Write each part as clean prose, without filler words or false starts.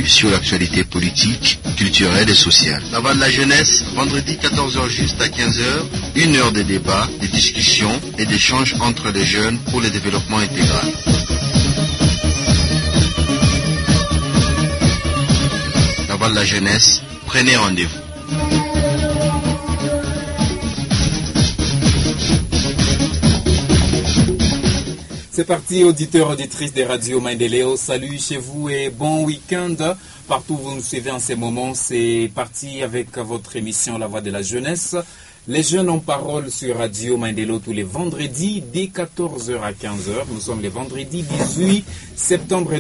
vue sur l'actualité politique, culturelle et sociale. La Voix de la jeunesse, vendredi 14h juste à 15h, 1 heure de débat, de discussion et d'échanges entre les jeunes pour le développement intégral. La Voix de la jeunesse, prenez rendez-vous. C'est parti, auditeurs, auditrices des radios Mindéléo. Salut chez vous et bon week-end. Partout où vous nous suivez en ces moments, c'est parti avec votre émission La Voix de la jeunesse. Les jeunes ont parole sur Radio Mindéléo tous les vendredis dès 14h à 15h. Nous sommes les vendredis 18 septembre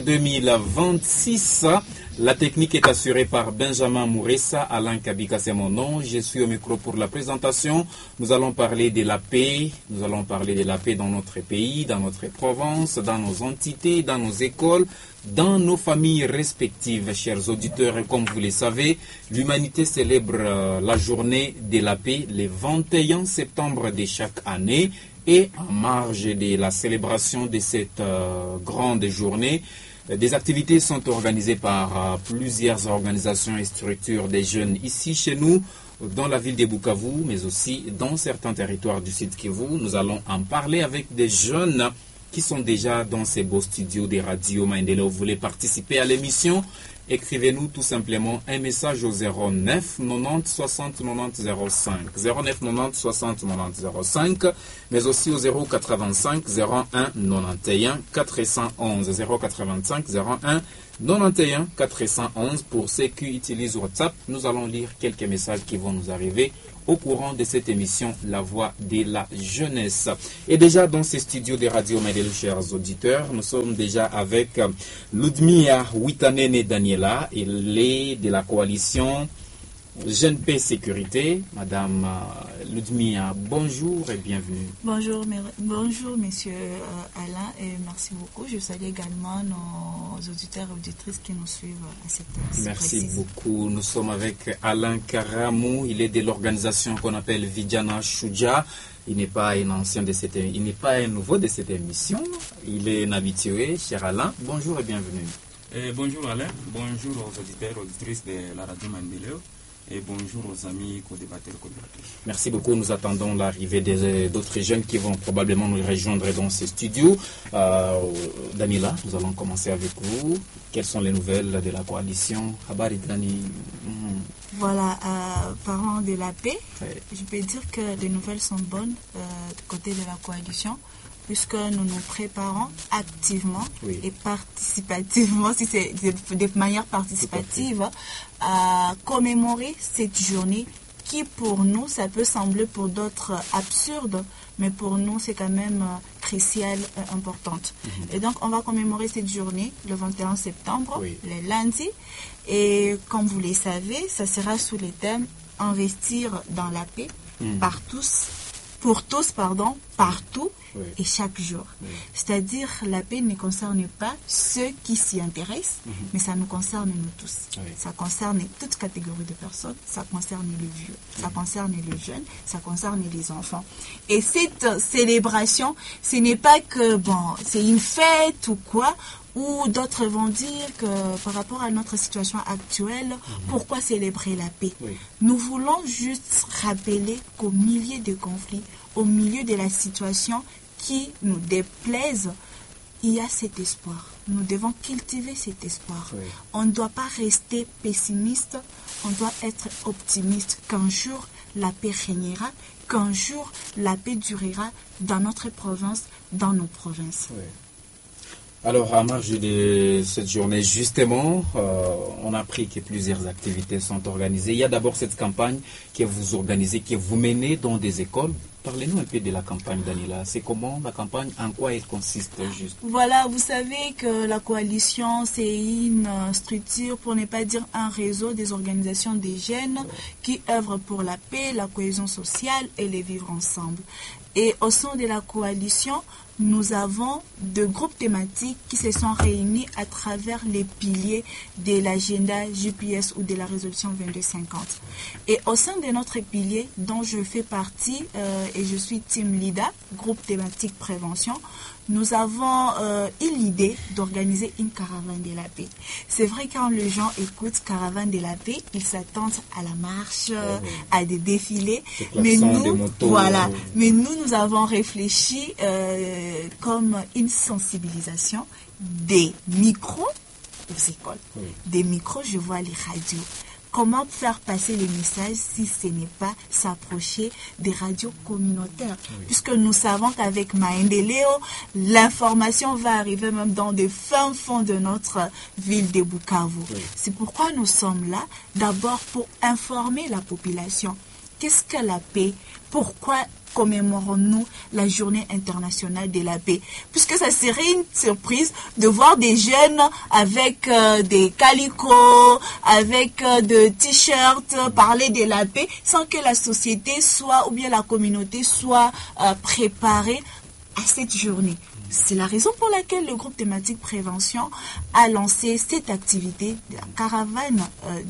2026. La technique est assurée par Benjamin Mouressa, Alain Kabika, c'est mon nom. Je suis au micro pour la présentation. Nous allons parler de la paix. Nous allons parler de la paix dans notre pays, dans notre province, dans nos entités, dans nos écoles, dans nos familles respectives. Chers auditeurs, et comme vous le savez, l'humanité célèbre la journée de la paix le 21 septembre de chaque année. Et en marge de la célébration de cette grande journée, des activités sont organisées par plusieurs organisations et structures des jeunes ici chez nous, dans la ville de Bukavu, mais aussi dans certains territoires du Sud Kivu. Nous allons en parler avec des jeunes qui sont déjà dans ces beaux studios des radios Mindéléo. Vous voulez participer à l'émission? Écrivez-nous tout simplement un message au 09 90 60 90 05, 09 90 60 90 05, mais aussi au 085 01 91 411, 085 01 91 411. Pour ceux qui utilisent WhatsApp, nous allons lire quelques messages qui vont nous arriver au courant de cette émission La Voix de la jeunesse. Et déjà dans ces studios de Radio Mindéléo, chers auditeurs, nous sommes déjà avec Ludmilla Witanene Daniela, elle est de la coalition Jeune Paix Sécurité. Madame Ludmilla, bonjour et bienvenue. Bonjour, bonjour Monsieur Alain, et merci beaucoup. Je salue également nos auditeurs et auditrices qui nous suivent à cette heure. Merci beaucoup. Nous sommes avec Alain Karamou, il est de l'organisation qu'on appelle Vijana Shuja. Il n'est pas un ancien de cette, il n'est pas un nouveau de cette émission. Il est un habitué, cher Alain. Bonjour et bienvenue. Bonjour Alain, bonjour aux auditeurs et auditrices de la radio Mindéléo. Et bonjour aux amis co-débatteurs. Merci beaucoup. Nous attendons l'arrivée d'autres jeunes qui vont probablement nous rejoindre dans ces studios. Daniela, nous allons commencer avec vous. Quelles sont les nouvelles de la coalition Habari Dani? Voilà, parlant de la paix, je peux dire que les nouvelles sont bonnes du côté de la coalition, puisque nous nous préparons activement et participativement, si c'est de manière participative, à commémorer cette journée qui, pour nous, ça peut sembler pour d'autres absurde, mais pour nous, c'est quand même crucial, importante. Et donc, on va commémorer cette journée le 21 septembre, le lundi, et comme vous le savez, ça sera sous le thème « Investir dans la paix pour tous, partout et chaque jour. C'est-à-dire, la paix ne concerne pas ceux qui s'y intéressent, mais ça nous concerne nous tous. Ça concerne toute catégorie de personnes, ça concerne les vieux, ça concerne les jeunes, ça concerne les enfants. Et cette célébration, ce n'est pas que, c'est une fête ou quoi, ou d'autres vont dire que par rapport à notre situation actuelle, pourquoi célébrer la paix? Nous voulons juste rappeler qu'au milieu des conflits, au milieu de la situation qui nous déplaise, il y a cet espoir. Nous devons cultiver cet espoir. On ne doit pas rester pessimiste, on doit être optimiste qu'un jour la paix régnera, qu'un jour la paix durera dans notre province, dans nos provinces. Alors, à marge de cette journée, justement, on a appris que plusieurs activités sont organisées. Il y a d'abord cette campagne que vous organisez, que vous menez dans des écoles. Parlez-nous un peu de la campagne, Daniela. C'est comment la campagne? En quoi elle consiste juste? Voilà, vous savez que la coalition, c'est une structure, pour ne pas dire un réseau des organisations des jeunes qui œuvrent pour la paix, la cohésion sociale et les vivre ensemble. Et au sein de la coalition, nous avons deux groupes thématiques qui se sont réunis à travers les piliers de l'agenda JPS ou de la résolution 2250. Et au sein de notre pilier, dont je fais partie et je suis team leader, groupe thématique prévention, nous avons eu l'idée d'organiser une caravane de la paix. C'est vrai, quand les gens écoutent caravane de la paix, ils s'attendent à la marche, à des défilés. Mais nous, nous avons réfléchi comme une sensibilisation des micros aux écoles. Des micros, je vois les radios. Comment faire passer les messages si ce n'est pas s'approcher des radios communautaires? Puisque nous savons qu'avec Maendeleo, l'information va arriver même dans des fins fonds de notre ville de Bukavu. C'est pourquoi nous sommes là, d'abord pour informer la population. Qu'est-ce que la paix? Pourquoi commémorons-nous la journée internationale de la paix? Puisque ça serait une surprise de voir des jeunes avec des calicots, avec des t-shirts, parler de la paix sans que la société soit, ou bien la communauté soit préparée à cette journée. C'est la raison pour laquelle le groupe thématique prévention a lancé cette activité de la caravane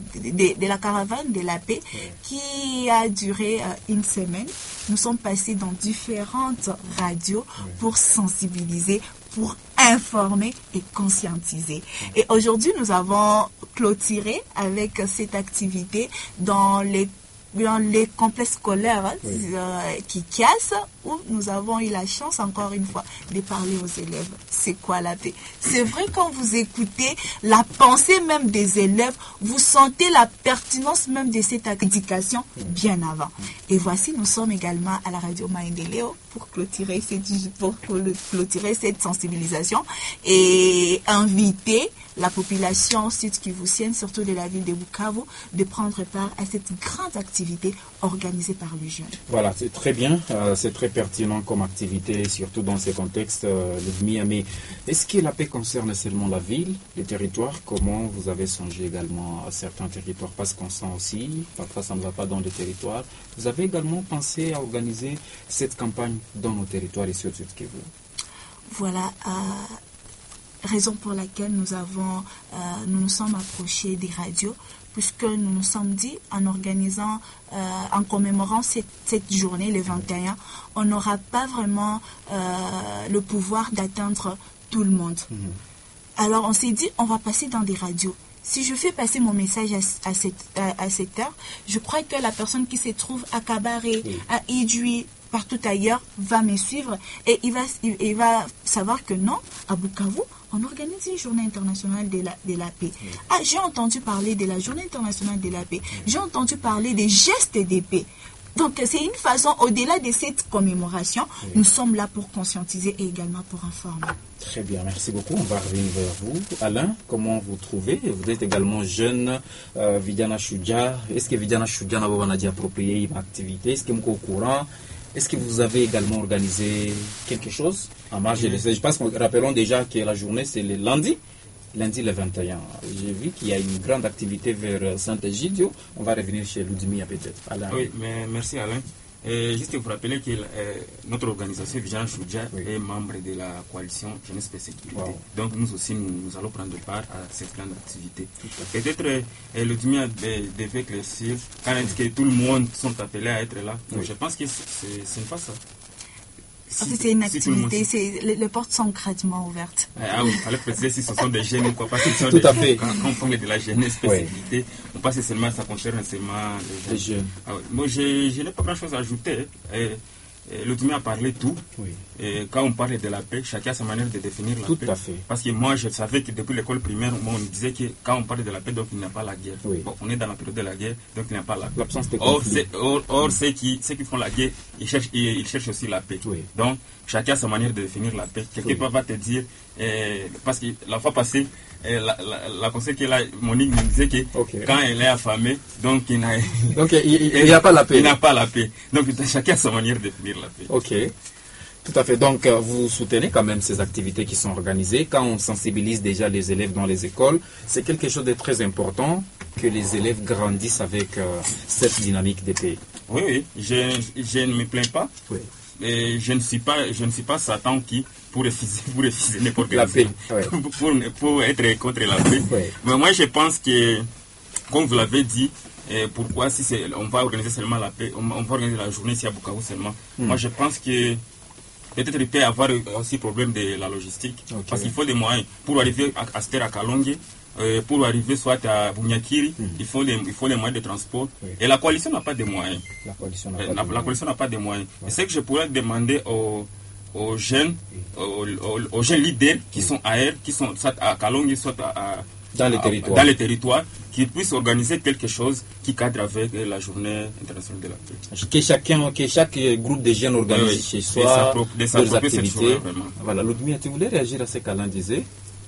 de la paix qui a duré une semaine. Nous sommes passés dans différentes radios pour sensibiliser, pour informer et conscientiser. Et aujourd'hui, nous avons clôturé avec cette activité dans les complexes scolaires qui cassent, où nous avons eu la chance, encore une fois, de parler aux élèves. C'est quoi la paix? C'est vrai, quand vous écoutez la pensée même des élèves, vous sentez la pertinence même de cette éducation bien avant. Et voici, nous sommes également à la radio Maendeleo pour clôturer cette sensibilisation et inviter la population sud-kivusienne, surtout de la ville de Bukavu, de prendre part à cette grande activité organisée par les jeunes. Voilà, c'est très bien, c'est très pertinent comme activité, surtout dans ces contextes, mais est-ce que la paix concerne seulement la ville, les territoires? Comment vous avez songé également à certains territoires? Parce qu'on sent aussi, parfois ça ne va pas dans les territoires. Vous avez également pensé à organiser cette campagne dans nos territoires et sur Sud-Kivu? Voilà, raison pour laquelle nous nous sommes approchés des radios, puisque nous nous sommes dit, en organisant, en commémorant cette journée, le 21, on n'aura pas vraiment le pouvoir d'atteindre tout le monde. Alors on s'est dit, on va passer dans des radios. Si je fais passer mon message à cette heure, je crois que la personne qui se trouve à Kabaré, à Idjui, partout ailleurs, va me suivre et il va savoir que non, à Bukavu, on organise une journée internationale de la paix. Ah, j'ai entendu parler de la journée internationale de la paix. J'ai entendu parler des gestes de paix. Donc, c'est une façon, au-delà de cette commémoration, nous sommes là pour conscientiser et également pour informer. Très bien, merci beaucoup. On va revenir vers vous. Alain, comment vous trouvez? Vous êtes également jeune, Vidiana Choudia. Est-ce que Vidiana Choudia n'a pas approprié une activité? Est-ce que vous êtes au courant? Est-ce que vous avez également organisé quelque chose en marge de l'essai? Je pense que rappelons déjà que la journée, c'est le lundi le 21. J'ai vu qu'il y a une grande activité vers Saint-Egidio. On va revenir chez Ludmilla peut-être. Alain. Oui, mais merci Alain. Juste vous rappeler que notre organisation Vidiana Choudia est membre de la coalition Jeunesse et Sécurité. Wow. Donc nous aussi, nous allons prendre part à cette grande activité. Peut-être Ludmilla devait éclaircir quand est-ce que tout le monde sont appelés à être là. Donc, je pense que c'est une face. C'est une activité, les portes sont gratuitement ouvertes. Ah oui, il fallait préciser si ce sont des jeunes ou quoi. Parce que tout à fait. Quand on parle de la jeunesse spécificité, on passe seulement, ça concerne seulement les jeunes. Ah oui. Moi, je n'ai pas grand-chose à ajouter. L'autre a parlé tout. Et quand on parle de la paix, chacun a sa manière de définir la paix. Tout à fait. Parce que moi, je savais que depuis l'école primaire, on disait que quand on parle de la paix, donc il n'y a pas la guerre. Bon, on est dans la période de la guerre, donc il n'y a pas la paix. L'absence de conflit. Or, ceux qui font la guerre, ils cherchent aussi la paix. Donc, chacun a sa manière de définir la paix. Quelqu'un va te dire, parce que la fois passée, la conseillère qui est là, Monique me disait que quand elle est affamée, donc il n'y a pas la paix. Il n'y a pas la paix. Donc chacun a sa manière de définir la paix. Ok. Tout à fait. Donc vous soutenez quand même ces activités qui sont organisées. Quand on sensibilise déjà les élèves dans les écoles, c'est quelque chose de très important que les élèves grandissent avec cette dynamique de paix. Oui, je ne me plains pas. je ne suis pas Satan qui pour refuser n'importe quelle la paix, pour être contre la paix. Mais moi je pense que, comme vous l'avez dit, pourquoi si on va organiser seulement la paix, on va organiser la journée ici à Bukavu seulement. Moi je pense que peut-être il peut y avoir aussi problème de la logistique, parce qu'il faut des moyens pour arriver à Stera Kalonge. Pour arriver soit à Bunyakiri, il faut des moyens de transport. Et la coalition n'a pas de moyens. La coalition n'a pas de moyens. Et c'est que je pourrais demander aux jeunes leaders qui sont ailleurs, qui sont soit à Kalonge, soit dans les territoires, qui puissent organiser quelque chose qui cadre avec la journée internationale de la paix. Que chaque groupe de jeunes organise chez soi leurs activités. Voilà, Ludmila, tu voulais réagir à ce qu'Alain disait?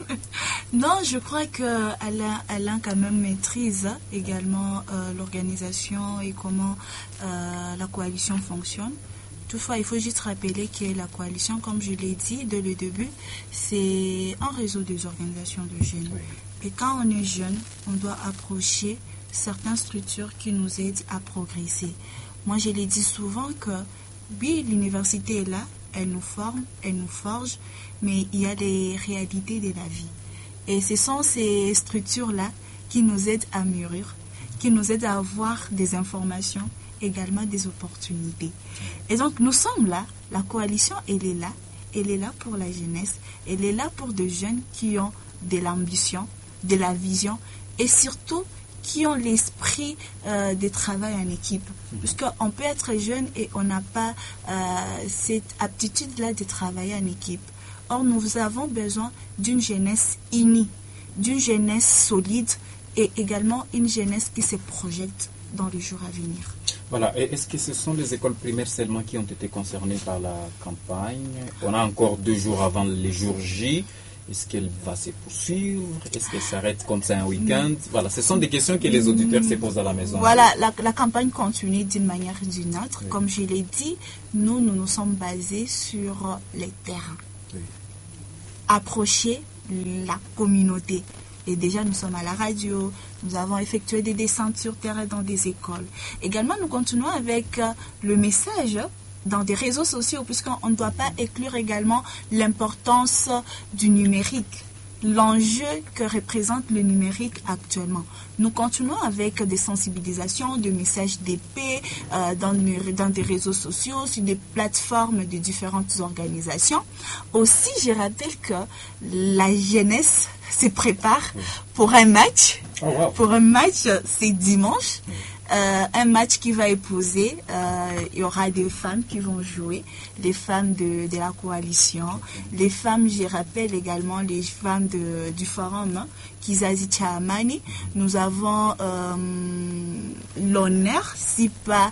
Non, je crois qu'Alain quand même maîtrise également l'organisation et comment la coalition fonctionne. Toutefois, il faut juste rappeler que la coalition, comme je l'ai dit dès le début, c'est un réseau des organisations de jeunes. Et quand on est jeune, on doit approcher certaines structures qui nous aident à progresser. Moi, je l'ai dit souvent que oui, l'université est là, elle nous forme, elle nous forge, mais il y a des réalités de la vie. Et ce sont ces structures-là qui nous aident à mûrir, qui nous aident à avoir des informations, également des opportunités. Et donc, nous sommes là, la coalition, elle est là pour la jeunesse, elle est là pour des jeunes qui ont de l'ambition, de la vision, et surtout qui ont l'esprit de travail en équipe. Parce qu'on peut être jeune et on n'a pas cette aptitude-là de travailler en équipe. Or, nous avons besoin d'une jeunesse unie, d'une jeunesse solide et également une jeunesse qui se projette dans les jours à venir. Voilà. Et est-ce que ce sont les écoles primaires seulement qui ont été concernées par la campagne? On a encore 2 jours avant les jours J. Est-ce qu'elle va se poursuivre? Est-ce qu'elle s'arrête comme ça un week-end? Voilà, ce sont des questions que les auditeurs se posent à la maison. Voilà, la campagne continue d'une manière ou d'une autre. Oui. Comme je l'ai dit, nous sommes basés sur les terrains. Oui. Approcher la communauté. Et déjà, nous sommes à la radio, nous avons effectué des descentes sur terrain dans des écoles. Également, nous continuons avec le message dans des réseaux sociaux, puisqu'on ne doit pas exclure également l'importance du numérique, l'enjeu que représente le numérique actuellement. Nous continuons avec des sensibilisations, des messages d'épée dans des réseaux sociaux, sur des plateformes de différentes organisations. Aussi, je rappelle que la jeunesse se prépare pour un match. Oh, wow. Pour un match, c'est dimanche. Un match qui va épouser, il y aura des femmes qui vont jouer, les femmes de la coalition, les femmes, je rappelle également les femmes du forum, Kizazi Chahamani. Nous avons l'honneur, si pas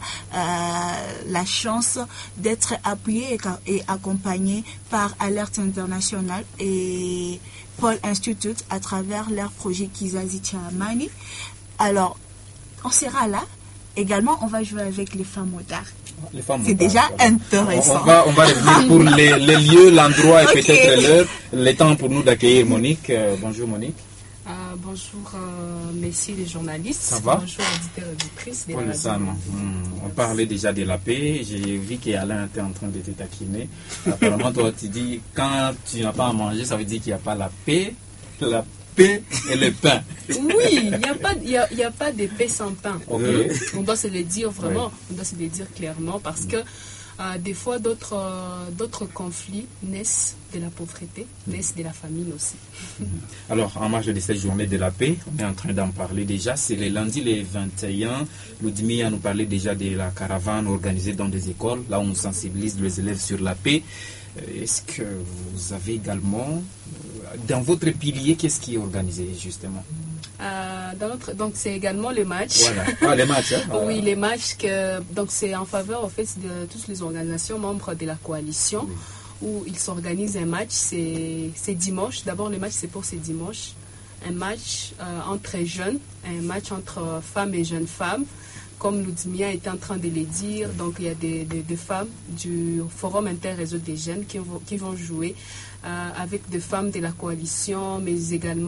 la chance, d'être appuyés et accompagnés par Alerte International et Paul Institute à travers leur projet Kizazi Chahamani. Alors, on sera là. Également, on va jouer avec les femmes motards. C'est déjà intéressant. On va revenir pour les lieux, l'endroit et peut-être l'heure. Le temps pour nous d'accueillir Monique. Bonjour Monique. Bonjour messieurs les journalistes. Ça va? Bonjour auditeurs et auditrices de la radio. On parlait déjà de la paix. J'ai vu qu'Alain était en train de te taquiner. Apparemment, toi, tu dis quand tu n'as pas à manger, ça veut dire qu'il n'y a pas la paix. La paix et le pain. Oui, il n'y a pas de paix sans pain. Okay. On doit se le dire vraiment, on doit se le dire clairement parce que des fois d'autres conflits naissent de la pauvreté, naissent de la famine aussi. Alors, en marge de cette journée de la paix, on est en train d'en parler déjà. C'est le lundi, le 21. Ludmila nous parlait déjà de la caravane organisée dans des écoles. Là, on sensibilise les élèves sur la paix. Est-ce que vous avez également, dans votre pilier, qu'est-ce qui est organisé justement? Donc c'est également les matchs. Voilà. Les matchs. Oui, les matchs donc c'est en faveur en fait de toutes les organisations membres de la coalition où ils s'organisent un match. C'est dimanche. D'abord le match c'est pour ce dimanche. Un match entre jeunes, un match entre femmes et jeunes femmes. Comme Ludmila était en train de le dire, donc il y a des femmes du Forum Interréseau des jeunes qui vont jouer avec des femmes de la coalition, mais également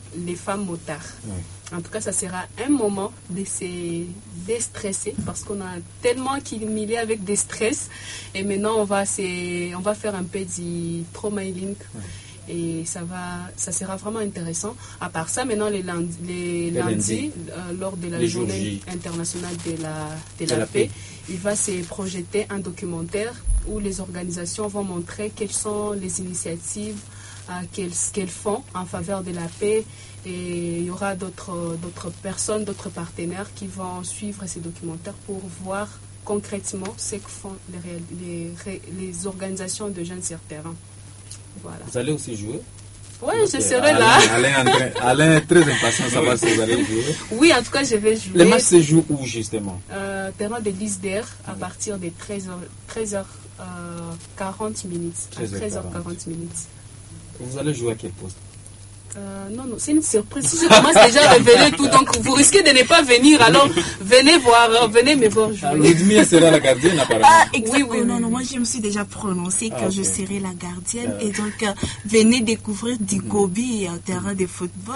les femmes motards. Oui. En tout cas, ça sera un moment de se déstresser parce qu'on a tellement humilié avec des stress. Et maintenant, on va faire un peu du trauma healing. Oui. Et ça sera vraiment intéressant. À part ça, maintenant, les lundis, lors de la journée internationale de la paix, il va se projeter un documentaire où les organisations vont montrer quelles sont les initiatives qu'elles font en faveur de la paix. Et il y aura d'autres personnes, d'autres partenaires qui vont suivre ces documentaires pour voir concrètement ce que font les organisations de jeunes sur terrain. Voilà. Vous allez aussi jouer? Oui, je serai là. Alain est très impatient de savoir si vous allez jouer. Oui, en tout cas, je vais jouer. Les matchs se jouent où, justement? Terrain de l'ISDER à partir de 13h40 minutes. 13h40 minutes. Vous allez jouer à quel poste? Non, c'est une surprise. Si je commence déjà à révéler tout, donc vous risquez de ne pas venir. Alors, venez me voir jouer. Ludmilla sera la gardienne, apparemment. Exactement. Oui. Non, moi je me suis déjà prononcée que je serai la gardienne. Et donc, venez découvrir du Gobi en terrain de football.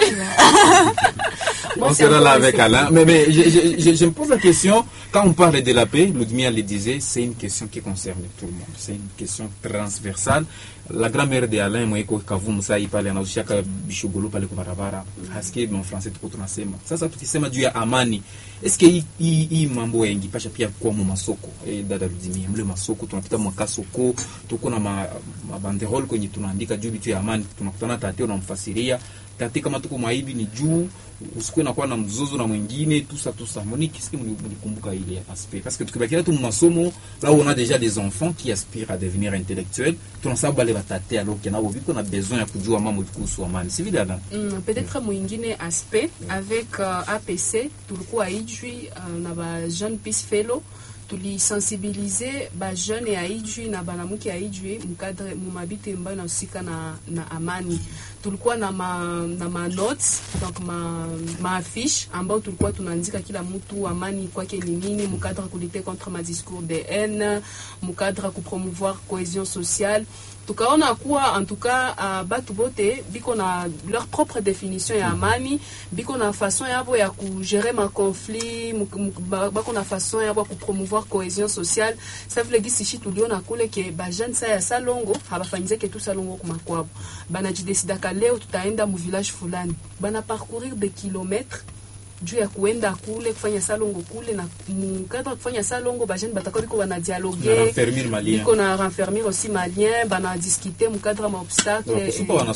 On sera là avec Alain. Mais je me pose la question, quand on parle de la paix, Ludmilla le disait, c'est une question qui concerne tout le monde. C'est une question transversale. La grand-mère de Alain, moi, quand vous me parlez en Australie, Bishogolo parle comme barabara, haske en français tout tunasema. Sasa tukisema juu ya amani, eske hii mambo yengi pasha pia kwa masoko dada Ludmilla, mle masoko tunapita mwaka soko, tuko na mabanderole kwenye tunaandika juu ya amani, tunakutana tate unamfasiria tate kama tuko maibi ni juu usikue na kuwa na mzozo na mwingine tout ça Monique, est-ce que mnikumbuka ile aspect parce que tukibakia tu masomo là on a déjà des enfants qui aspirent à devenir intellectuels, tunasaba bale batate alors qu'il y en a viko na besoin ya kujua mambo kuhusu amani, si vile Alain? Peut-être mwingine aspect avec APC tulikuwa ijui na ba jeune peace fellow tulisensibiliser ba jeune ya ijui na banamuki ya ijui mkadre mumabite mbana usika na amani. Tulikuwa na ma notes, donc ma affiche ambao tulikuwa tunaandika kila mtu amani kwake ni nini, mkadre kulite contre ma discours de haine, mkadre ku promouvoir cohésion sociale. Tukaona kuwa en tout cas batu bote biko na leur propre définition ya amani, biko na façon yabo ya ku gérer ma conflit, bako na façon yabo ku promouvoir cohésion sociale. Ça veut dire si tuliona kule ke ba jeune sa ya salongo habafanyize ke tu salongo kuma kwabo. Bana jidesida ka leo tutaenda mu village fulani. Bana parcourir des kilomètres juu ya kuenda kule kufanya salongo kule na mkadra kufanya salongo ba jeune batako biko bana dialoguer biko na renfermir aussi malien bana discuter mkadra ma obstacle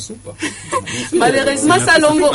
malheureusement salongo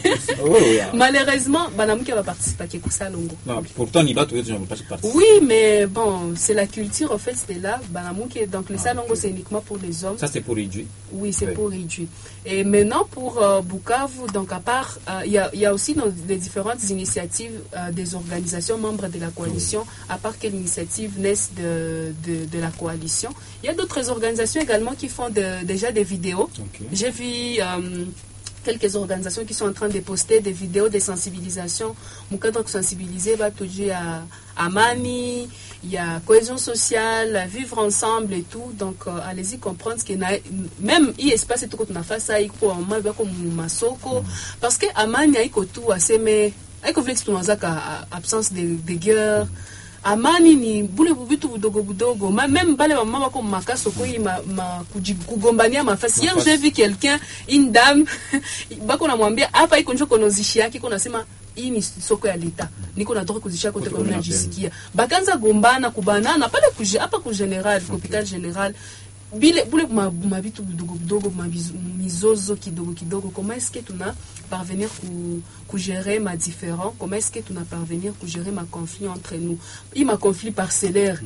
malheureusement bana mke ba participer ke salongo. Non, pourtant ni batu wetu pas participer. Oui, mais bon, c'est la culture en fait, c'est là bana mke, donc les salongo c'est uniquement pour les hommes. Ça c'est pour réduire. Oui, c'est pour réduire. Et maintenant pour Bukavu, donc à part il y a aussi les différentes initiatives des organisations membres de la coalition, à part quelle initiative naissent de la coalition. Il y a d'autres organisations également qui font déjà des vidéos. Okay. J'ai vu quelques organisations qui sont en train de poster des vidéos de sensibilisation. Mon cadre de sensibiliser va tout dire à Amani, il y a cohésion sociale, vivre ensemble et tout. Donc allez-y comprendre ce qu'il y a. Même il espace tout qu'on a fait ça, il faut en comme masoko parce que Amani a tout assez mais avec conflit tunazaka absence de guerre. Amani ni bule bubitu budogo même bale mama comme makaso ko kugombania mafasi. Hier j'ai vu quelqu'un, une dame bako namwambia hapa iko njoko nozishi yake iko nasema hii ni soko ya leta niko natoka kuzisha kote kwa najisikia bakanza gombana kubanana pale hapa ku general hopital general bule mabitu budogo mizozo kidogo. Comment est-ce que tu na parvenir ku gérer ma différent, comment est-ce que tu na parvenir ku gérer ma conflit entre nous, il ma conflit parcellaire.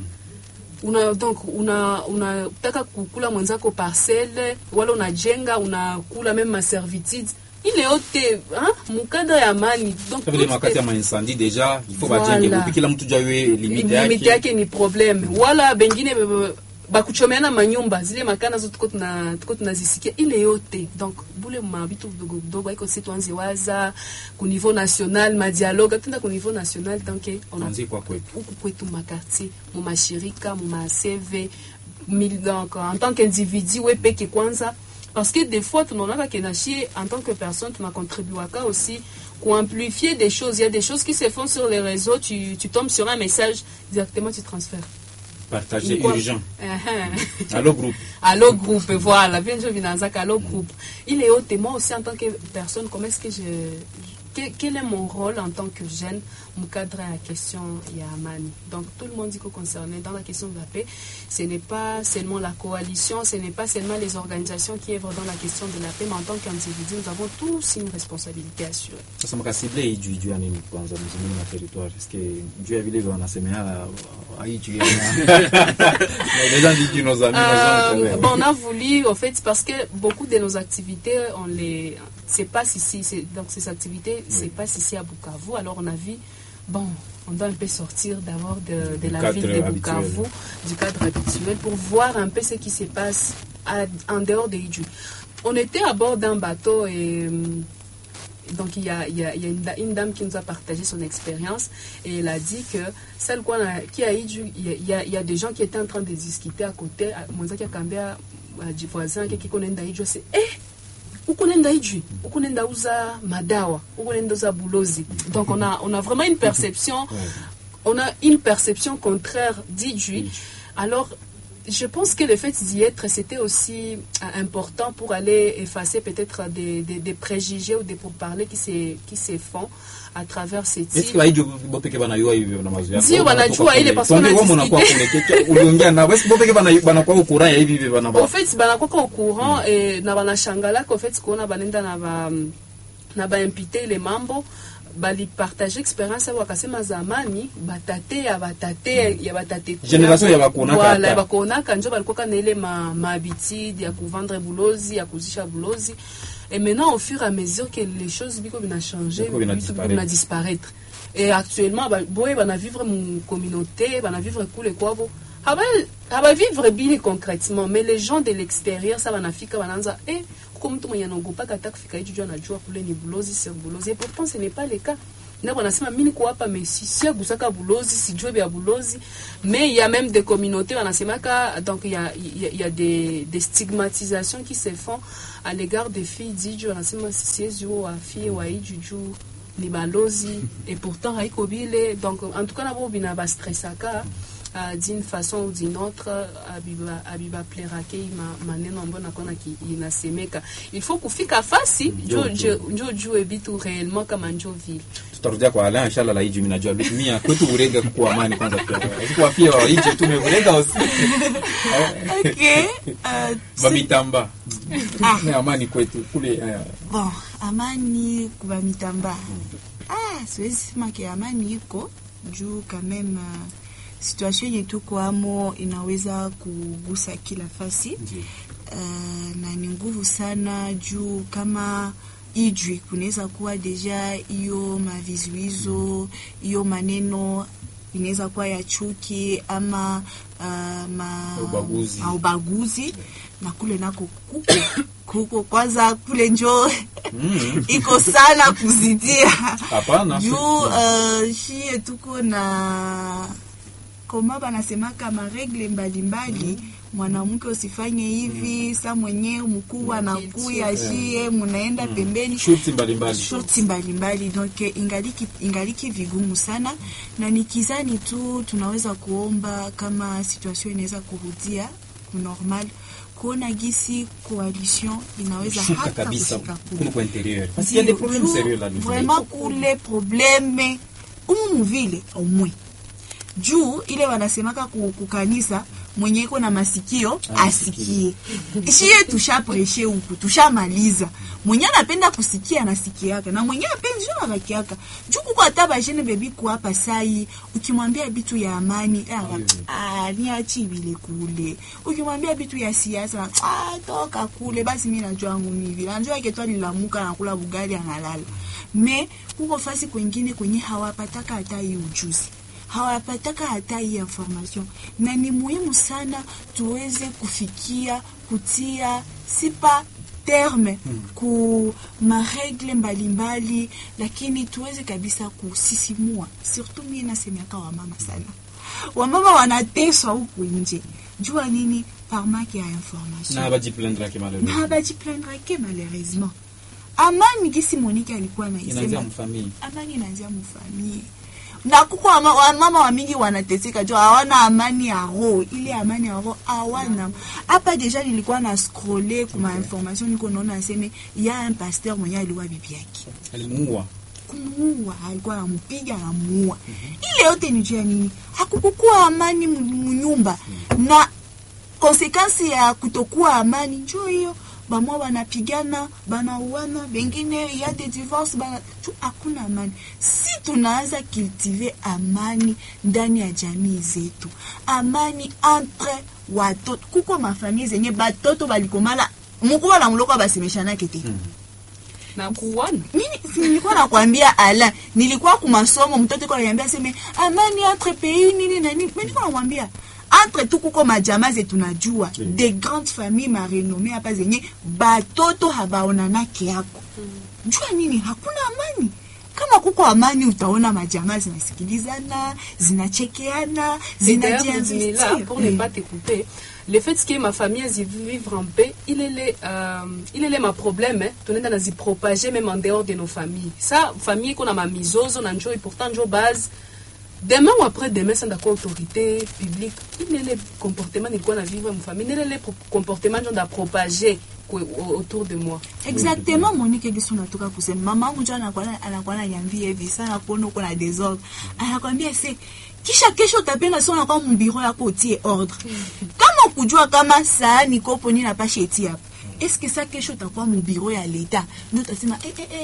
Donc taka kukula mwenzako parcelle wala unajenga unakula même ma servitude ile yote mukadra ya amani. Donc ça veut dire wakati ya incendie déjà il faut bajenge depuis kila mtu jawe limite yake ni problème wala bengine bakuchomeana manyumba zile makana zote tuko tunazisikia ile yote. Donc bule mabitu dogo iko si tuanze waza ku niveau national ma dialogue tenda ku niveau national donc on anzi kwa kwetu huku kwetu ma quartier mu mashirika mu ma CV donc en tant qu'individu we peke kwanza Parce que des fois, tu n'as pas en tant que personne, tu n'as contribué aussi pour amplifier des choses. Il y a des choses qui se font sur les réseaux, tu tombes sur un message, directement tu transfères. Partager urgent. Allo groupe. Allo groupe, voilà. Bien sûr, allo groupe. Il est haut et moi aussi en tant que personne, comment est-ce que quel est mon rôle en tant que jeune, mon cadre à la question Yamani. Donc tout le monde dit que concerné dans la question de la paix, ce n'est pas seulement la coalition, ce n'est pas seulement les organisations qui œuvrent dans la question de la paix, mais en tant qu'individu, nous avons tous une responsabilité assurée. Ça m'a ciblé du anime dans un territoire. Est-ce que Dieu a vu les gens à Séméa les gens disent que nos amis on a voulu, en fait, parce que beaucoup de nos activités, c'est pas ici, donc ces activités, c'est pas ici à Bukavu. Alors on a vu, on doit un peu sortir d'abord de la ville de Bukavu, du cadre habituel, pour voir un peu ce qui se passe en dehors de Idju. On était à bord d'un bateau et donc il y a une dame qui nous a partagé son expérience et elle a dit que celle qui a Idju, il y a des gens qui étaient en train de discuter à côté. Moi, qui a cambié à du voisin qui connaît Idju, c'est ukunenda Idju, ukunenda uza madawa, ukunenda uza bulozi. Donc on a vraiment une perception, contraire d'Idju. Alors je pense que le fait d'y être, c'était aussi important pour aller effacer peut-être des préjugés ou des pourparlers qui se font à travers ces titres. Est-ce que Idju bopeke banayua hivi na mazoea? Ndio banajua ile parce qu'on a discuté. Uliongea na wewe bopeke banakuwa au courant hivi En fait banakuwa au courant et na banashangala qu'en fait qu'on a banenda na ba imputer les mambo bali partager expérience ya wakasema zamani batate génération ya bakona voilà ya bakona kanjo balikoka na ile habitude ya kuvendre bulozi ya kuzisha bulozi. Et maintenant, au fur et à mesure que les choses ont changé, ils vont disparaître. Et actuellement, on va vivre une communauté, on va vivre cool et quoi. On va vivre bien concrètement. Mais les gens de l'extérieur, ça va nafika, va nanza, comme tout le monde n'a pas d'attaque, fika y a jour pour les boulosi, c'est boulosi. Et pourtant, ce n'est pas le cas. Mais il y a même des communautés, donc il y a des stigmatisations qui se font à l'égard des filles d'Idju, et pourtant, donc en tout cas, on a stressé d'une façon ou d'une autre, il faut qu'on fique à face, réellement comme un ville. Tutarudia kwa Alain inshallah la Idju minajua mimi kwetu urega kwa amani kwanza kwa pia wa Idju tumeurega aussi. Okay. Bamitamba. Na amani kwetu kule. Bon, amani kwa mitamba. Siwezi sema kwa amani iko juu quand même situation yetu kwamo inaweza kugusa kila fasi. Na ni nguvu sana juu kama Idju kunaweza kuwa deja hiyo mavizuizo, hiyo maneno inaweza kuwa ya chuki ama ubaguzi na kule nako kuko kwanza kule njoo iko sana kuzidia. Hapana. Shie tuko na koma banasema kama regle mbalimbali. Mwanamke usifanye hivi, saa mwenyewe mkuu anakuya shie mnaenda pembeni, shurti mbalimbali. Donc ingaliki vigumu sana, na nikizani tu tunaweza kuomba kama situation inaweza kurudia normal, kuona gisi coalition inaweza hata kabisa kwa interieur. Parce qu'il y a des problèmes sérieux là. Vraiment kule problème umuvile omwe. Juu ile wanasemaka kukanisa mwenye iko na masikio asikie. Shie tushapreshe huku, tushamaliza. Mwenye anapenda kusikia anasikiaka na mwenye apendi juu anakiaka. Juu kuko ataba jene bebi kwa hapa sai, ukimwambia bitu ya amani, niachi vile kule. Ukimwambia bitu ya siasa, toka kule basi mimi najua ngumi hivi. Najua ketwa lilamuka na kula bugali analala. Me kuko fasi kwingine kwenye hawapataka hata hii ujuzi. Hawapataka hata hii information. Na ni muhimu sana tuweze kutia sipa terme ku maregle mbalimbali, lakini tuweze kabisa kusisimua. Surtout mimi nasemeka wa mama sana. Wamama wanateswa huku nje. Jua nini? par manque d'information. Na baji plaindre ke malheureusement. Amani gisi Monique alikuwa na isema. Inaanzia mfamili. Amani inaanzia mfamili. Na kuko mama wa mingi wanateseka jo hawana amani ya roho. Ile amani ya roho hawana. Hapa deja nilikuwa na scroller kwa information niko naona aseme ya un pasteur mwenye aliwa bibi yake. Alimuua. Kumuua, alikuwa anampiga na muua. Ile yote ni juu ya nini? Hakukuwa amani mnyumba. Na konsekansi ya kutokuwa amani njoo hiyo. Bamwa wanapigana, banauana, bengine ya de divorce, hakuna amani. Si tunaanza cultiver amani ndani ya jamii zetu. Amani entre watoto. Kuko mafamilia zenye batoto balikomala, mkubwa na mloko basemeshana kete. Na kuwana. Nilikuwa nakwambia ala, nilikuwa kumasomo mtoto kwa ananiambia sema amani entre pays nini na nini. Mimi nilikuwa namwambia entre tout kuko majama zetu tunajua des grandes familles ma renommées hapa zenye batoto habaonana kiako. Jua nini hakuna amani. Kama kuko amani utaona majama zinasikilizana, zinachekeana, zinajianzisha. Pour ne pas t'écouter, le fait que ma famille vivre en paix, il est ma problème, tu n'es pas propager même en dehors de nos familles. Ça famille qu'on a ma misozo na njo et pourtant njo base. Demain ou après demain, c'est d'accord autorité publique. Il est le comportement de quoi on vivre en famille, il est le comportement de propager autour de moi. Exactement, Monique Gisou natoka kusema mama mjua anakuwa ananiambia hivi sana kuona uko na désordre. Anakuambia c'est kisha kesho utapenda sana kwa mbiro yako utie ordre. Kama kujua kama saa niko poni na pasheti hapo. Est-ce que ça kesho utakuwa mu bureau ya leta? Ndio utasema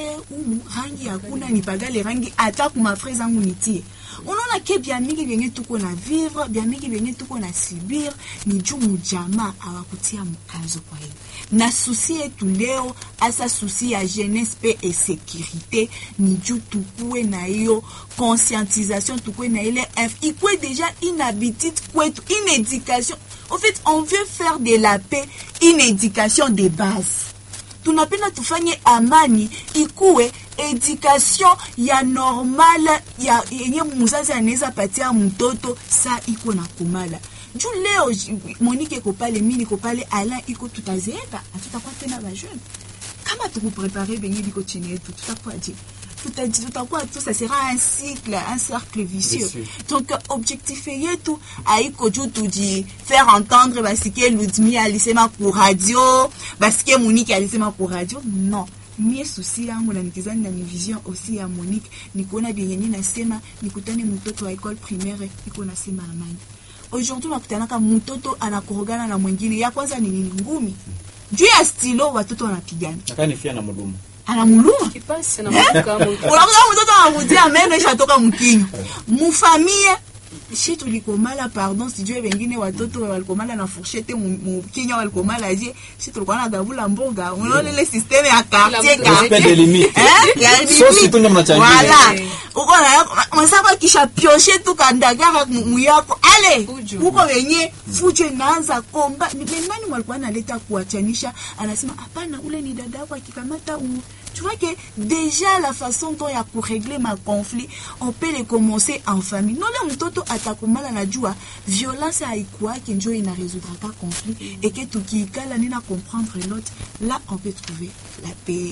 rangi hakuna nipagale rangi hata kuma frère zangu nitie. Unaona ke bien mingi vyenye tuko na vivre, bien mingi vyenye tuko na subir ni juu mjamaa hawakutia mkazo kwa hiyo. Na souci yetu leo asa souci ya jeunesse paix et sécurité ni juu tukue na hiyo conscientisation, tukue na ile ikwe déjà une habitude kwetu, une éducation. En fait, on veut faire de la paix une éducation de base. Tunapenda tufanye amani ikuwe education ya normal ya yenye mzazi anaweza patia mtoto saa iko na kumala. Juu leo Monique iko pale, mimi niko pale, Alain iko tutazeeka, tutakuwa tena ba jeune. Kama tukuprepare benye biko chini yetu tutakuwa je? Tutakuwa tout ça sera un cercle vicieux. Donc objectif yetu haiko juu tuji faire entendre parce que Ludmi alisema ku radio, parce que Monique alisema ku radio. Non. Mie souci yangu na nikizani na vision aussi ya Monique ni kuona bien nini nasema nikutane mtoto wa école primaire iko nasema amani. Aujourd'hui nakutana kama mtoto anakorogana na mwingine. Ya kwanza ni nini ngumi. Juu ya stilo watoto wanapigana. Akanifia na mdomo. Anamuluma kipasi na mkaka unakuta mtoto anakutia meno ishatoka mkinyo mufamie shi tulikomala pardon sijue wengine watoto walikomala na fourchette mkinyo walikomala je shi tulikuwa na gabula mboga unaona ile system ya quartier quartier limite sosi tunyo mnachangia voilà uko na msako kisha pioche tu kandagara muyako ale uko wenye fuje naanza komba ni nani walikuwa analeta kuachanisha anasema hapana ule ni dada yako akikamata tu vois que déjà la façon dont il y a pour régler ma conflit, on peut les commencer en famille. Non, le mtoto atakumala na jua violence haikuwa qui njo ina résoudra pas conflit et que tout qui kala nina comprendre l'autre, là on peut trouver la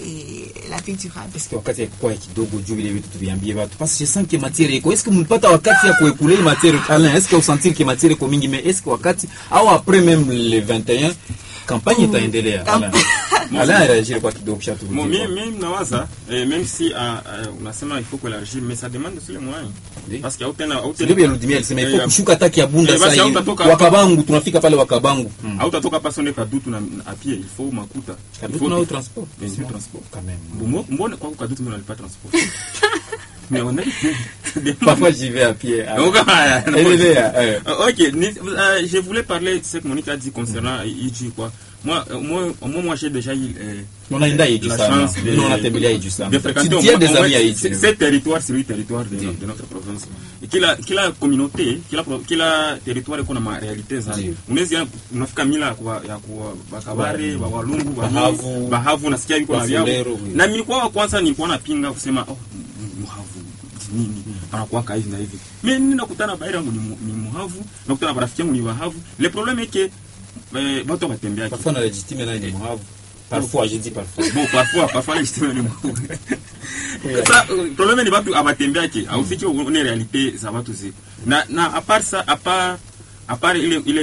paix durable. Est-ce que wakati ya kwa kidogo juu vile vitu tuviambie watu parce que je sens que matière iko est-ce que mlipata wakati ya kuekule matière Alain est-ce que vous sentir que matière iko mingi mais est-ce que wakati au après même le 21 campagne itaendelea Alain réagir kwa kidogo cha tu mimi nawaza même si unasema il faut que l'élargir mais ça demande sur les moyens parce qu'il y a ndio bien Ludimia alisema il faut kushuka taki ya bunda sasa wakabangu tunafika pale wakabangu hautatoka pasonne kadutu na à pied il faut makuta il faut na transport bien sûr transport quand même mbona kwa kadutu mimi nalipa transport mais on a parfois j'y vais à pied OK je voulais parler de ce que Monique a dit concernant Iji quoi moi j'ai déjà eu on a la chance de fréquenter des amis à Iji. Ce territoire c'est le territoire de notre province et kila communauté kila territoire iko na ma réalité za unaweza unafika mila kwa ya bakabare walungu bahavu nasikia yuko na vyao na mimi kwa kwanza nilikuwa napinga kusema muhavu nini anakuwa hivi na hivi mimi ninakutana baira yangu ni muhavu nakutana na rafiki yangu ni wahavu le problème est que bato batembea parfois na légitime na ni mwavu parfois je dis parfois bon parfois légitime ni mwavu ça problème ni bato abatembea ki au fait une réalité za bato ziko na à part ça à part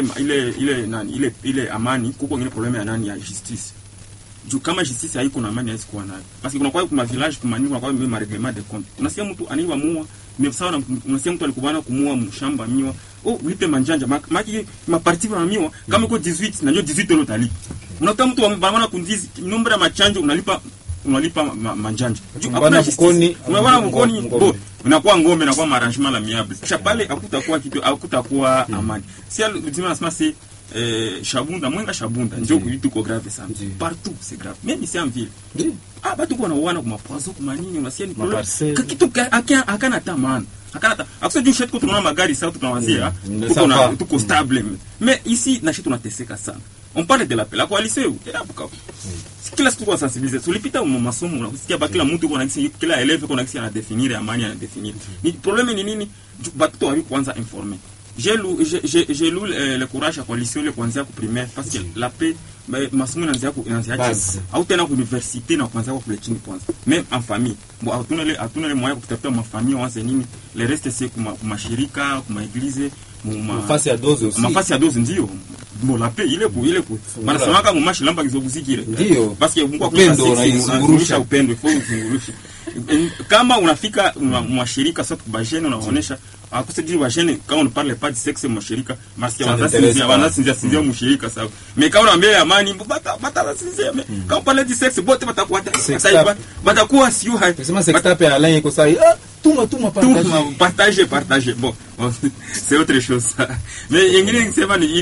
ile amani kuko ngine problème ya nani ya justice juu kama justice haiko na amani haiwezi kuwa nayo parce que kuna village kumani kuna même règlement de compte unasikia mtu anaiba muua ni sawa na unasikia mtu alikubana kumuua mshamba miwa lipe manjanja maki maparti ya miwa kama iko 18 na ndio 18 ndio talipa unakuta mtu bana kundizi nombre ya machanjo unalipa manjanja unaona mkoni bo unakuwa ngombe na kwa arrangement la miable kisha pale hakutakuwa amani si ultima nasema c'est Shabunda mwenga Shabunda ndio kitu ko grave sana partout c'est grave même ici en ville batu kwa naona kwa mapozo kwa nini unasikia ni problème kitu akana tamana akana akso juu shetu tunaona magari sasa tunawanzia tuko stable mais ici na shetu tunateseka sana on parle de la coalition et là pourquoi kila siku kwa sensibiliser tulipita masomo unasikia ba kila mtu kuna kila élève kuna kisi ana définir amani ana définir ni problème ni nini batu wa kwanza informer j'ai lu le courage à coalition le kwanza ku primaire parce que la paix masomo inaanza au tena ku université na kwanza ku chini kwanza même en famille bon hatuna le moyen kutafuta ma famille wanze nini le reste c'est kuma shirika kuma église mafasi ya dozo aussi mafasi ya dozo ndio bon la paix ile ku bana samaka mumashi lamba kizobuzikire ndio parce que mko upendo na izungurusha upendo faut uzungurusha kama unafika mwashirika sote kubajene unaonesha akusejui wajene kama on parle pas de sexe mwashirika parce que wanasinzia mwashirika sawa mais kama unaambia amani bata sinzia kama parle de sexe bote batakuwa sio hai sema sexe tape Alain iko sai tuma partager bon c'est autre chose ça mais ingine sema ni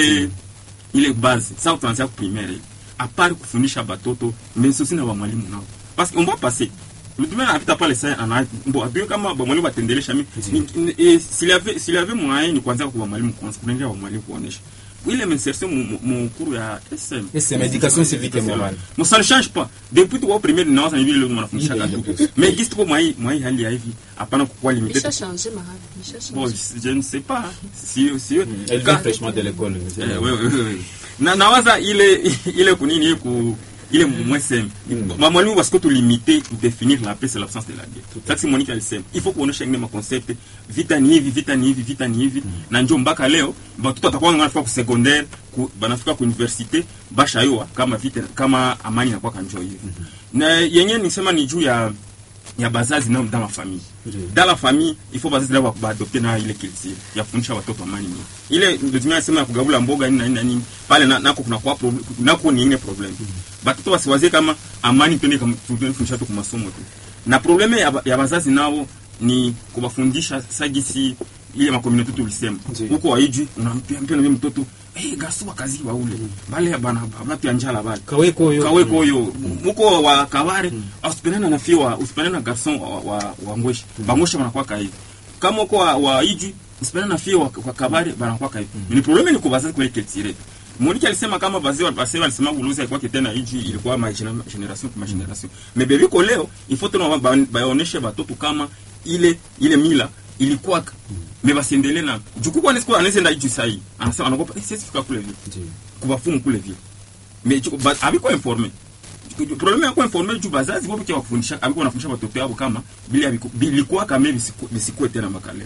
ile base ça utaanza primaire à part kufundisha batoto mais aussi na walimu nao parce qu'on va passer le domaine habita pas les ça en bon bien kama mwalimu atendelesha mimi s'il y avait moyen ni kwanza kwa mwalimu kwanza kuendelea wa mwalimu kuonesha ile m'insertion mon cours ya SM éducation civique et morale mais ça ne change pas depuis tu au premier non ça ne vile mnafundisha kitu mais qu'est-ce que moi hali ya hivi hapana kwa limiter ça changer marade bon je ne sais pas si elle vient fraîchement de l'école oui na waza ile kunini il est moins simple. Mwalimu parce que tu limiter définir la paix c'est l'absence de la guerre. Ça c'est Monique alisema. Il faut kuonesha ngine ma concept vita ni hivi na njoo mpaka leo watoto watakuwa wanafika ku secondaire banafika ku université bashayua kama vita kama amani na kwa kanjo hivi. Na yenyewe nisema ni juu ya bazazi na dans la famille. Dans la famille, il faut bazazi là adopter na ile culture ya kufundisha watoto amani. Ile ndio tunasema ya kugabula mboga nini pale nako kuna kwa problem nako ni problem. Batoto wasiwazie kama amani twende kama tunafundisha tu kwa masomo tu. Na probleme ya bazazi nao ni kubafundisha sagisi ile ma community tulisema. Huko waiji unampia na mtoto gasu wakazi wa ule bale bana watu ya njala bale kaweko yo muko wa kabare usipendana na fiwa usipendana na garçon wa ngweshi bangosha banakuwa kai kama uko wa iji usipendana na fiwa wa kabare banakuwa kai ni probleme ni kubazazi kwa culture Monique alisema kama bazee walisema guluza kwa tena iji ilikuwa generation kwa generation mais bébé ko leo il faut tena baoneshe batoto kama ile mila ilikuwa mais basiendelee na juku kwa nesiko anaweza iji sai anasema anagopa sisi fika kule vile kubafumu kule vile mais abiko informé problème yako informé juu bazazi bobo kwa kufundisha abiko anafundisha watoto wao kama bilikuwa kama bisikuwe tena makaleo.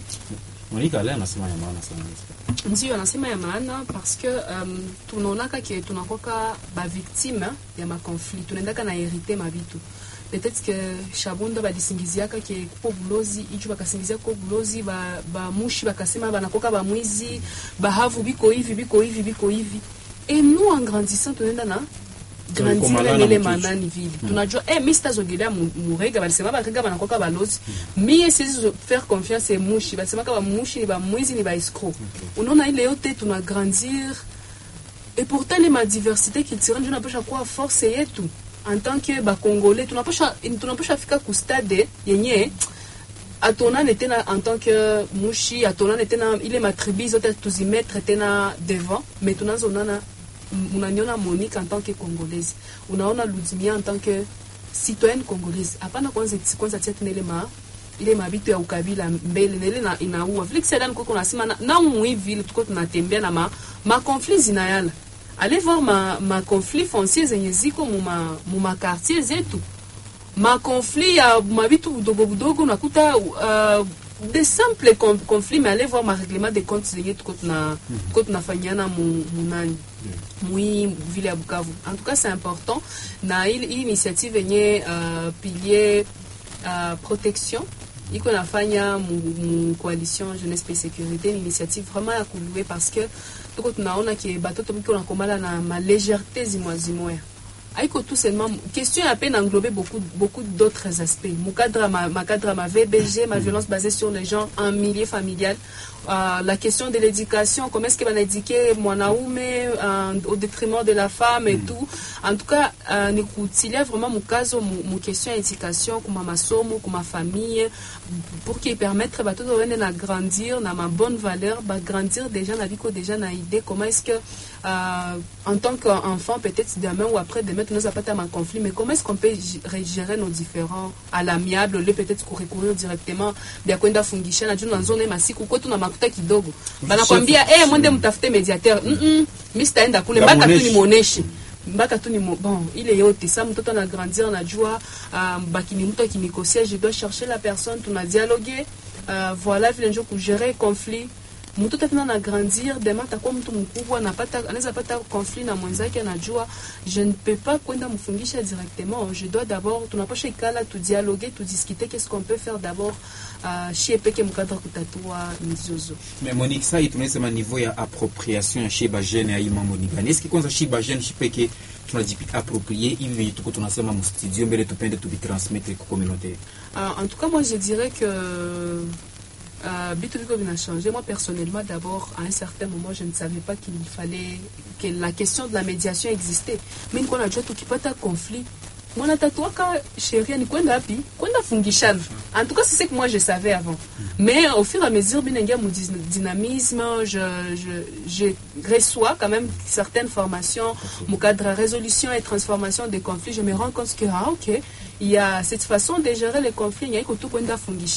Monica leo anasema ya maana sana. Ndio anasema ya maana parce que tunaonaka que tunakoka ba victime ya ma conflit tunaendaka na hériter mabitu. Peut-être que Shabunda badisingiziaka ke kupo bulozi ichu bakasingizia ko bulozi ba mushi bakasema banakoka ba mwizi bahavu biko hivi et nous en grandissant tunaenda na grandir les manani vile tunajua Mr Zogelea murega balisema bakanga banakoka balozi mie sisi faire confiance et mushi basema ka ba mushi ni ba mwizi ni ba escroc unaona ile yote tuna grandir et pourtant les ma diversité culturelle je n'approche quoi force yetu en tant que ba congolais tunapasha fika ku stade yenye atonane tena en tant que mushi atonane tena ile matribi zote tuzimettre tena devant mais tunazonana unaniona Monique en tant que congolaise unaona Ludmia en tant que citoyenne congolaise hapana kwanza tia tena ile ile mabitu ya ukabila mbele nele na inaua vile kisha niko kuna sema na muivile tuko tunatembea na ma conflits zinayala. Allez voir ma conflits fonciers zenye ziko mu ma quartier zetu. Ma conflits ya mabitu budogo nakuta des simples conflits, mais allez voir ma règlement de comptes zenye tuko tunafanyana munani mui vile ya Bukavu. En tout cas c'est important na hii initiative yenye pilier protection iko nafanya mu coalition jeunesse et sécurité, une initiative vraiment ya kulouer parce que tuko tunaona que batoto biko na komala na ma légèreté zimoya. Aiko tout seulement question à peine englober beaucoup d'autres aspects. Mon cadre ma VBG, ma violence basée sur les gens en milieu familial, la question de l'éducation, comment est-ce que va éduquer mwanaume au détriment de la femme et tout. En tout cas, il y a vraiment mon cas mon question d'éducation comme ma somme, comme ma famille pour qu'ils permettent bah tout de grandir dans ma bonne valeur, bah grandir déjà na vie déjà na idée comment est-ce que en tant qu'enfant peut-être demain ou après demain nous avons pas un conflit, mais comment est-ce qu'on peut gérer nos différends à l'amiable, le peut-être recourir directement bien kwenda fungisha na juu na zone masiku kwetu na makuta kidogo banakwambia mwende mtafute mediateur mimi sitaenda kule mpaka tu nimuoneshe mpaka tu ni bon ile yote ça mtoto na grandir na jua bakini mtu akinikosea je dois chercher la personne tuna dialoguer voilà vile ndio ku gérer conflit. Mtu tena na grandir demain atakuwa mtu mkubwa anaweza pata conflit na mwenzake anajua je ne peux pas kwenda mfungisha directement, je dois d'abord tunapasha ikala tu dialoguer tu discuter qu'est-ce qu'on peut faire d'abord chez peke mkadra kutatua mizozo. Mais Monique ça tunasema niveau ya appropriation chez ba jeune ya imam Monique est-ce que kwanza chez ba jeune chez peke tunajipika approprier hivi tuko tunasema mu studio mbele tupende tu transmettre kwa communauté. En tout cas moi je dirais que bitu viko vina changé. Moi personnellement d'abord à un certain moment je ne savais pas qu'il fallait que la question de la médiation existait. Mais niko najua tukipata conflit mwana tatuaka sheria ni kwenda wapi kwenda fungishana. En tout cas c'est ce que moi je savais avant. Mais au fur et à mesure binengia mon dynamisme je reçois quand même certaines formations mon cadre résolution et transformation des conflits, je me rends compte que OK il y a cette façon de gérer les conflits, il y a tout kwenda fungisha.